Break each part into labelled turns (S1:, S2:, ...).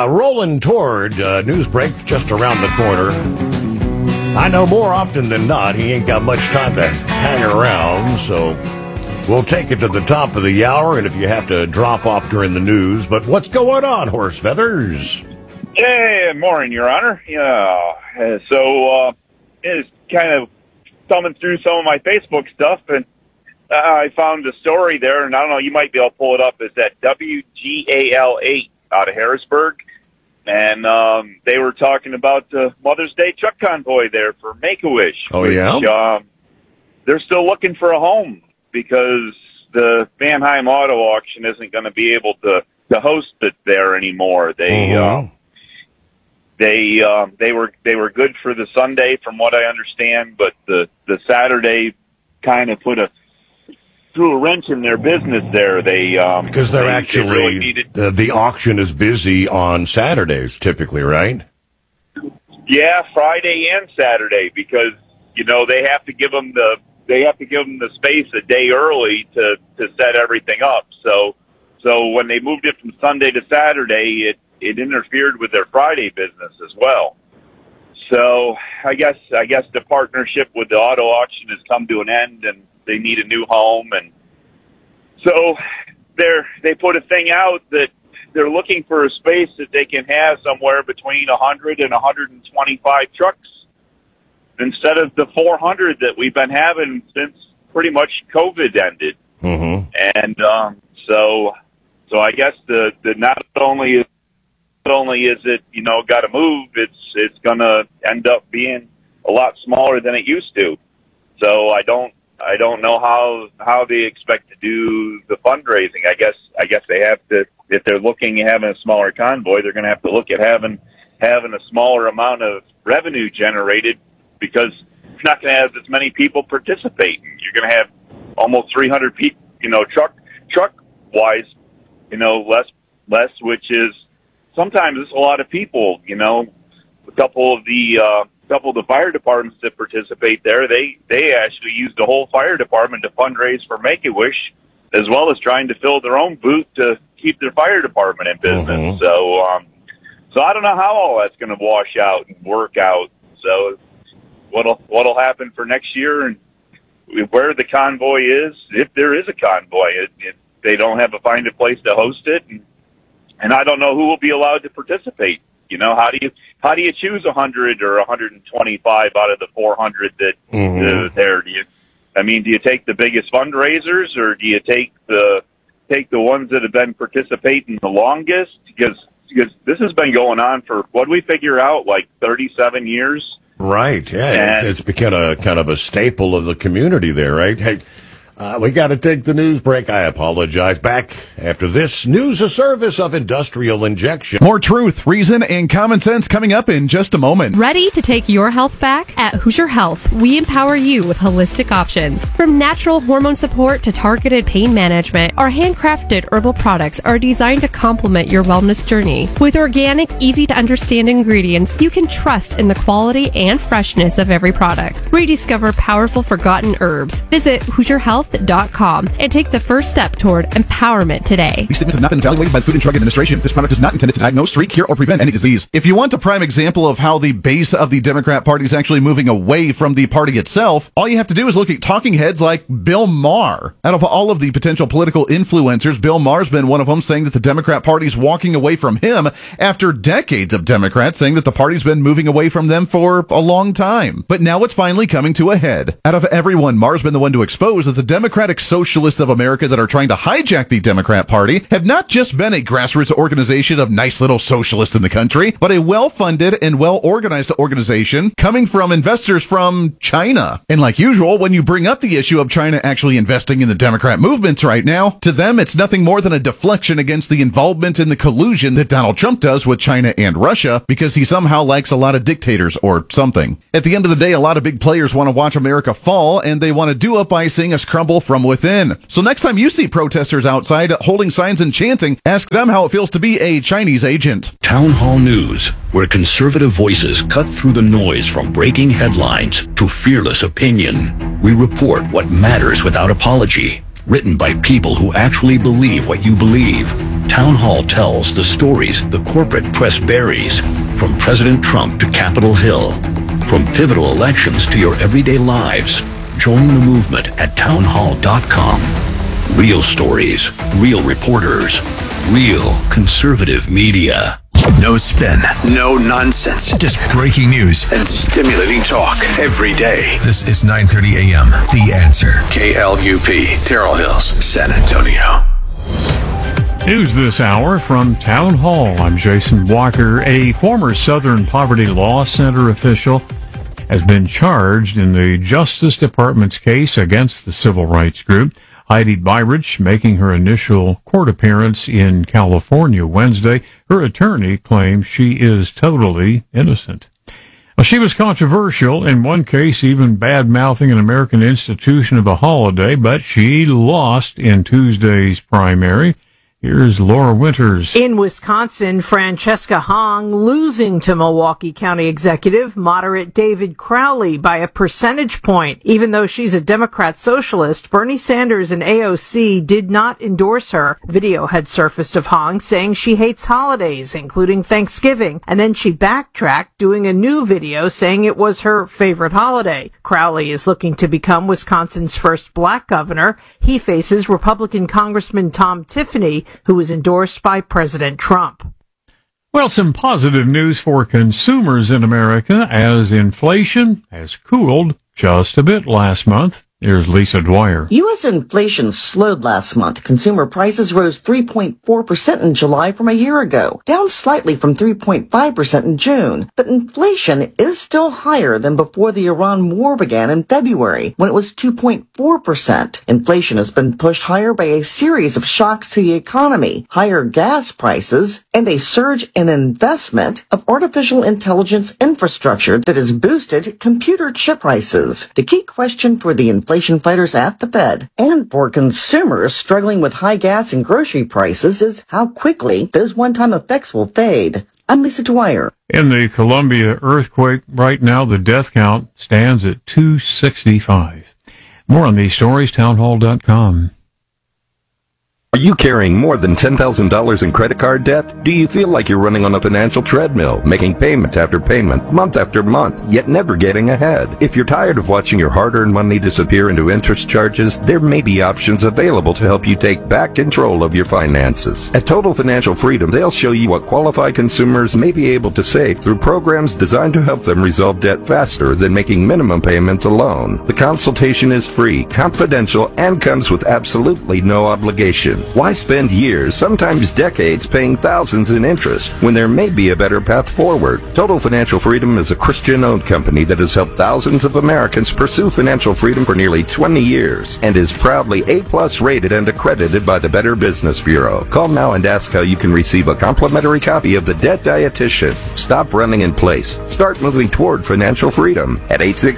S1: rolling toward news break just around the corner. I know more often than not he ain't got much time to hang around, so we'll take it to the top of the hour, and if you have to drop off during the news. But what's going on, Horse Feathers?
S2: Hey, morning, Your Honor. Yeah, so it's kind of thumbing through some of my Facebook stuff, and I found a story there, and I don't know, you might be able to pull it up. It's at WGAL 8 out of Harrisburg, and they were talking about the Mother's Day truck convoy there for Make-A-Wish.
S1: Oh, yeah?
S2: Which, they're still looking for a home because the Manheim Auto Auction isn't going to be able to host it there anymore. They were good for the Sunday, from what I understand, but the Saturday kind of threw a wrench in their business there.
S1: Because they're actually
S2: really needed,
S1: the auction is busy on Saturdays typically, right?
S2: Yeah, Friday and Saturday, because they have to give them the space a day early to set everything up. So when they moved it from Sunday to Saturday, it interfered with their Friday business as well. So I guess the partnership with the auto auction has come to an end, and they need a new home. And so they put a thing out that they're looking for a space that they can have somewhere between 100 and 125 trucks instead of the 400 that we've been having since pretty much COVID ended.
S1: Mm-hmm.
S2: And so I guess the not only is it got to move, it's going to end up being a lot smaller than it used to. So I don't know how they expect to do the fundraising. I guess they have to, if they're looking at having a smaller convoy, they're going to have to look at having a smaller amount of revenue generated, because you're not going to have as many people participating. You're going to have almost 300 people, truck wise, less, which is sometimes it's a lot of people. A couple of the fire departments that participate there, they actually use the whole fire department to fundraise for Make-A-Wish, as well as trying to fill their own booth to keep their fire department in business.
S1: Mm-hmm.
S2: So I don't know how all that's going to wash out and work out. So what'll happen for next year, and where the convoy is, if there is a convoy, if they don't have find a place to host it, and I don't know who will be allowed to participate. How do you choose 100 or 125 out of the 400 that there? Do you take the biggest fundraisers, or do you take the ones that have been participating the longest? Because this has been going on for, what we figure out, like 37 years.
S1: Right. Yeah. It's become a kind of a staple of the community there, right? Hey, we got to take the news break. I apologize. Back after this news, a service of Industrial Injection.
S3: More truth, reason, and common sense coming up in just a moment.
S4: Ready to take your health back? At Hoosier Health, we empower you with holistic options. From natural hormone support to targeted pain management, our handcrafted herbal products are designed to complement your wellness journey. With organic, easy-to-understand ingredients, you can trust in the quality and freshness of every product. Rediscover powerful forgotten herbs. Visit HoosierHealth.com and take the first step toward empowerment today.
S3: These statements have not been evaluated by the Food and Drug Administration. This product is not intended to diagnose, treat, cure, or prevent any disease. If you want a prime example of how the base of the Democrat Party is actually moving away from the party itself, all you have to do is look at talking heads like Bill Maher. Out of all of the potential political influencers, Bill Maher's been one of them, saying that the Democrat Party's walking away from him after decades of Democrats saying that the party's been moving away from them for a long time. But now it's finally coming to a head. Out of everyone, Maher's been the one to expose that the Democratic Socialists of America that are trying to hijack the Democrat Party have not just been a grassroots organization of nice little socialists in the country, but a well-funded and well-organized organization coming from investors from China. And like usual, when you bring up the issue of China actually investing in the Democrat movements right now, to them it's nothing more than a deflection against the involvement in the collusion that Donald Trump does with China and Russia, because he somehow likes a lot of dictators or something. At the end of the day, a lot of big players want to watch America fall, and they want to do it by seeing us crumble from within. So next time you see protesters outside holding signs and chanting, ask them how it feels to be a Chinese agent.
S5: Town Hall News, where conservative voices cut through the noise from breaking headlines to fearless opinion. We report what matters without apology. written by people who actually believe what you believe. Town Hall tells the stories the corporate press buries, from President Trump to Capitol Hill, from pivotal elections to your everyday lives. Join the movement at townhall.com. Real stories, real reporters, real conservative media.
S6: No spin, no nonsense, just breaking news and stimulating talk every day. This is 9:30 a.m. The Answer. KLUP, Terrell Hills, San Antonio.
S7: News this hour from Town Hall. I'm Jason Walker. A former Southern Poverty Law Center official has been charged in the Justice Department's case against the civil rights group. Heidi Beirich making her initial court appearance in California Wednesday. Her attorney claims she is totally innocent. Well, she was controversial, in one case even bad-mouthing an American institution of a holiday, but she lost in Tuesday's primary. Here's Laura Winters.
S8: In Wisconsin, Francesca Hong losing to Milwaukee County Executive moderate David Crowley by a percentage point. Even though she's a Democrat socialist, Bernie Sanders and AOC did not endorse her. Video had surfaced of Hong saying she hates holidays, including Thanksgiving, and then she backtracked, doing a new video saying it was her favorite holiday. Crowley is looking to become Wisconsin's first black governor. He faces Republican Congressman Tom Tiffany, who was endorsed by President Trump.
S7: Well, some positive news for consumers in America as inflation has cooled just a bit last month. Here's Lisa Dwyer.
S9: U.S. inflation slowed last month. Consumer prices rose 3.4% in July from a year ago, down slightly from 3.5% in June. But inflation is still higher than before the Iran war began in February, when it was 2.4%. Inflation has been pushed higher by a series of shocks to the economy, higher gas prices, and a surge in investment of artificial intelligence infrastructure that has boosted computer chip prices. The key question for the inflation fighters at the Fed and for consumers struggling with high gas and grocery prices is how quickly those one-time effects will fade. I'm Lisa Dwyer.
S7: In the Columbia earthquake, right now the death count stands at 265. More on these stories, townhall.com.
S10: Are you carrying more than $10,000 in credit card debt? Do you feel like you're running on a financial treadmill, making payment after payment, month after month, yet never getting ahead? If you're tired of watching your hard-earned money disappear into interest charges, there may be options available to help you take back control of your finances. At Total Financial Freedom, they'll show you what qualified consumers may be able to save through programs designed to help them resolve debt faster than making minimum payments alone. The consultation is free, confidential, and comes with absolutely no obligation. Why spend years, sometimes decades, paying thousands in interest when there may be a better path forward? Total Financial Freedom is a Christian-owned company that has helped thousands of Americans pursue financial freedom for nearly 20 years and is proudly A+ rated and accredited by the Better Business Bureau. Call now and ask how you can receive a complimentary copy of The Debt Dietitian. Stop running in place. Start moving toward financial freedom at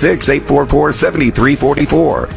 S10: 866-844-7344.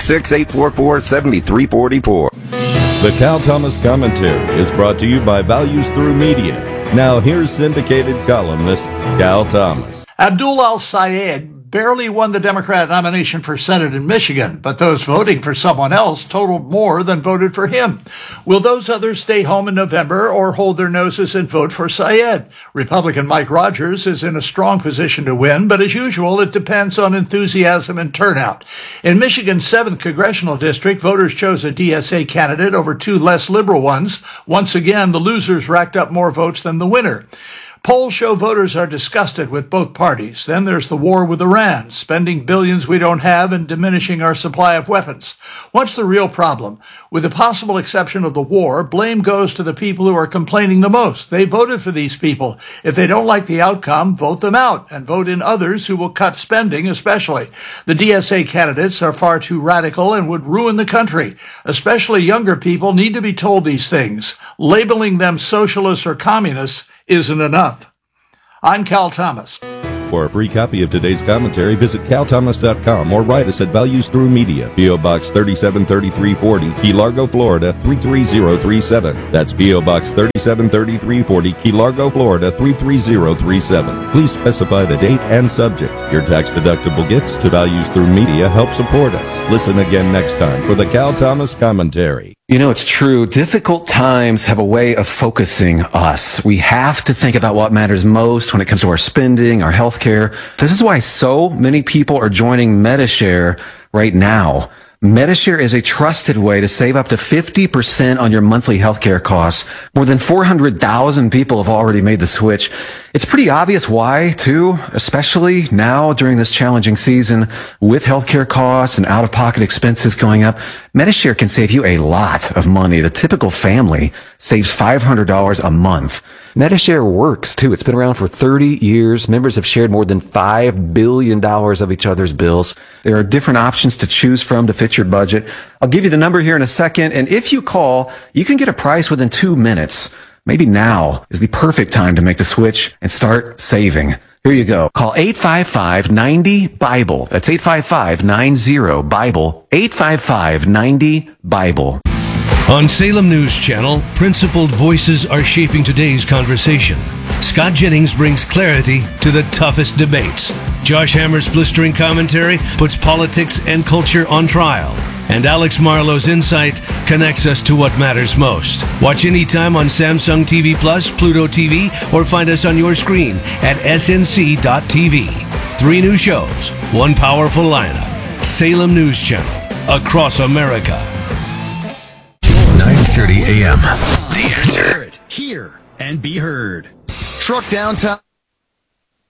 S10: 866-844-7344.
S11: The Cal Thomas Commentary is brought to you by Values Through Media. Now here's syndicated columnist Cal Thomas.
S12: Abdul Al-Sayed barely won the Democrat nomination for Senate in Michigan, but those voting for someone else totaled more than voted for him. Will those others stay home in November or hold their noses and vote for Sayed? Republican Mike Rogers is in a strong position to win, but as usual, it depends on enthusiasm and turnout. In Michigan's 7th congressional district, voters chose a DSA candidate over two less liberal ones. Once again, the losers racked up more votes than the winner. Polls show voters are disgusted with both parties. Then there's the war with Iran, spending billions we don't have and diminishing our supply of weapons. What's the real problem? With the possible exception of the war, blame goes to the people who are complaining the most. They voted for these people. If they don't like the outcome, vote them out and vote in others who will cut spending especially. The DSA candidates are far too radical and would ruin the country. Especially younger people need to be told these things. Labeling them socialists or communists isn't enough. I'm Cal Thomas.
S11: For a free copy of today's commentary, visit calthomas.com or write us at Values Through Media, P.O. Box 373340, Key Largo, Florida 33037. That's P.O. Box 373340, Key Largo, Florida 33037. Please specify the date and subject. Your tax-deductible gifts to Values Through Media help support us. Listen again next time for the Cal Thomas Commentary.
S13: You know, it's true. Difficult times have a way of focusing us. We have to think about what matters most when it comes to our spending, our health care. This is why so many people are joining Medi-Share right now. Medi-Share is a trusted way to save up to 50% on your monthly healthcare costs. More than 400,000 people have already made the switch. It's pretty obvious why, too, especially now during this challenging season with healthcare costs and out-of-pocket expenses going up. Medi-Share can save you a lot of money. The typical family saves $500 a month. Medi-Share works, too. It's been around for 30 years. Members have shared more than $5 billion of each other's bills. There are different options to choose from to fit your budget. I'll give you the number here in a second, and if you call, you can get a price within 2 minutes. Maybe now is the perfect time to make the switch and start saving. Here you go. Call 855-90-BIBLE. That's 855-90-BIBLE. 855-90-BIBLE.
S14: On Salem News Channel, principled voices are shaping today's conversation. Scott Jennings brings clarity to the toughest debates. Josh Hammer's blistering commentary puts politics and culture on trial. And Alex Marlowe's insight connects us to what matters most. Watch anytime on Samsung TV Plus, Pluto TV, or find us on your screen at snc.tv. 3 new shows, 1 powerful lineup. Salem News Channel, across America.
S6: 9:30 a.m. The Answer.
S15: Hear and be heard. Truck downtown.